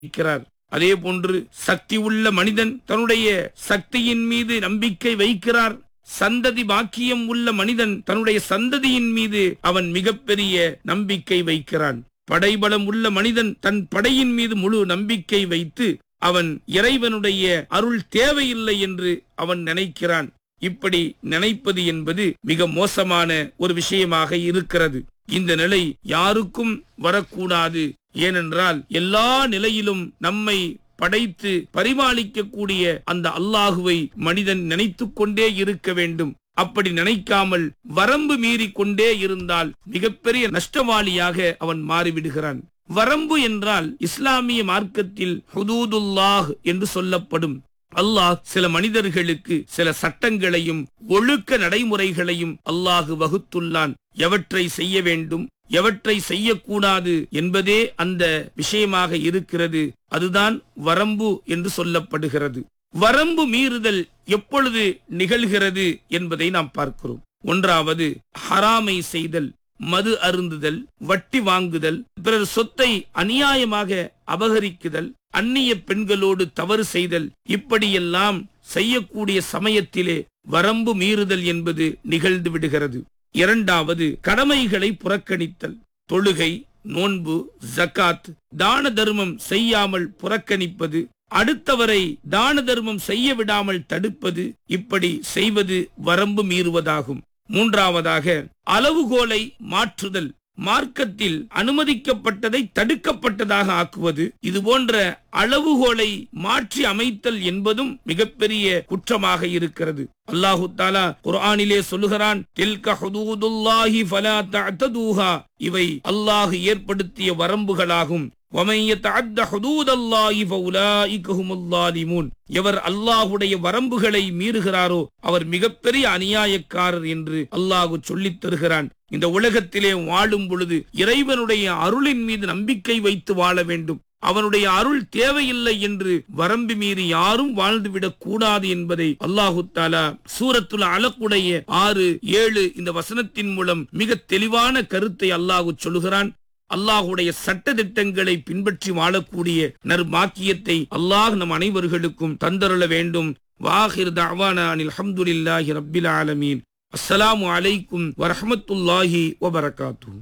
இருக்கிறார். அதே போன்று சக்தி உள்ள மனிதன் தன்னுடைய சக்தியின் மீது நம்பிக்கை வைக்கிறார். சந்ததி பாக்கியம் உள்ள மனிதன் தன்னுடைய சந்ததியின் மீது அவன் மிகப்பெரிய நம்பிக்கை வைக்கிறான். படைபலம் உள்ள மனிதன் தன் படையின் மீது முழு நம்பிக்கை வைத்து அவன் இறைவனுடைய அருள் தேவையில்லை என்று அவன் நினைக்கிறான். இப்படி நினைப்பது என்பது மிக மோசமான ஒரு விஷயமாக இருக்கிறது. இந்த நிலை யாருக்கும் வரக்கூடாது. ஏனென்றால் எல்லா நிலையிலும் நம்மை படைத்து பரிபாலிக்கக்கூடிய அந்த அல்லாஹுவை மனிதன் நினைத்து கொண்டே இருக்க வேண்டும். அப்படி நினைக்காமல் வரம்பு மீறி கொண்டே இருந்தால் மிகப்பெரிய நஷ்டவாளியாக அவன் மாறிவிடுகிறான். வரம்பு என்றால் இஸ்லாமிய மார்க்கத்தில் ஹுதூதுல்லாஹ் என்று சொல்லப்படும். அல்லாஹ் சில மனிதர்களுக்கு சில சட்டங்களையும் ஒழுக்க நடைமுறைகளையும் அல்லாஹ் வகுத்துள்ளான். எவற்றை செய்ய வேண்டும், எவற்றை செய்யக்கூடாது என்பதே அந்த விஷயமாக இருக்கிறது. அதுதான் வரம்பு என்று சொல்லப்படுகிறது. வரம்பு மீறுதல் எப்பொழுது நிகழ்கிறது என்பதை நாம் பார்க்கிறோம். ஒன்றாவது ஹராமை செய்தல், மது அருந்துதல், வட்டி வாங்குதல், பிறர் சொத்தை அநியாயமாக அபகரிக்குதல், அந்நிய பெண்களோடு தவறு செய்தல், இப்படியெல்லாம் செய்யக்கூடிய சமயத்திலே வரம்பு மீறுதல் என்பது நிகழ்ந்து விடுகிறது. இரண்டாவது கடமைகளை புறக்கணித்தல், தொழுகை, நோன்பு, ஜகாத், தான தர்மம் செய்யாமல் புறக்கணிப்பது, அடுத்தவரை தான தர்மம் செய்ய விடாமல் தடுப்பது, இப்படி செய்வது வரம்பு மீறுவதாகும். மூன்றாவதாக அளவுகோலை மாற்றுதல், மார்க்கத்தில் அனுமதிக்கப்பட்டதை தடுக்கப்பட்டதாக ஆக்குவது, இது போன்ற அளவுகோலை மாற்றி அமைத்தல் என்பதும் மிகப்பெரிய குற்றமாக இருக்கிறது. அல்லாஹு தஆலா குர்ஆனிலே சொல்லுகிறான், தில்க ஹுதூதுல்லாஹி ஃபலா தஅதூஹா, இவை அல்லாஹ் ஏற்படுத்திய வரம்புகளாகும். வமன் யதஅத்த ஹுதூதல்லாஹி ஃபஉலாயிக ஹுமுல் ஸாலிமூன், எவர் அல்லாஹ்வுடைய வரம்புகளை மீறுகிறாரோ அவர் மிகப்பெரிய அநியாயக்காரர் என்று அல்லாஹ் சொல்லித் தருகிறான். இந்த உலகத்திலே வாழும் பொழுது இறைவனுடைய அருளின் மீது நம்பிக்கை வைத்து வாழ வேண்டும். அவனுடைய அருள் தேவையில்லை என்று வரம்பு மீறி யாரும் வாழ்ந்துவிடக் கூடாது என்பதை அல்லாஹு தஆலா சூரத்துல் அலக்குடைய 6, 7 இந்த வசனத்தின் மூலம் மிக தெளிவான கருத்தை அல்லாஹ் சொல்லுகிறான். அல்லாஹுடைய சட்ட திட்டங்களை பின்பற்றி வாழக்கூடிய நற்பாக்கியத்தை அல்லாஹ் நம் அனைவர்களுக்கும் தந்தருள வேண்டும். வாஹிர் தஅவானா அனில் ஹம்துலில்லாஹி ரப்பில் ஆலமீன். அஸ்ஸலாமு அலைக்கும் வரஹ்மத்துல்லாஹி வபரகாத்துஹு.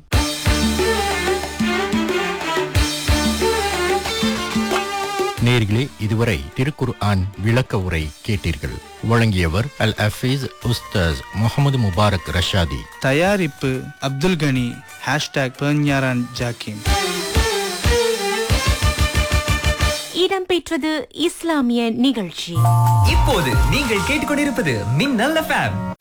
நேயர்களே, இதுவரை திருக்குர்ஆன் விளக்க உரை கேட்டீர்கள். வழங்கியவர் அல் ஹஃபீஸ் உஸ்தாஸ் முகமது முபாரக் ரஷாதி. தயாரிப்பு அப்துல் கனி. #பெர்ஞாரான் ஜாக்கிம். இடம்பெற்றது இஸ்லாமிய நிகழ்ச்சி. இப்போது நீங்கள் கேட்டுக்கொண்டிருப்பது மின்னல் எஃப்எம்.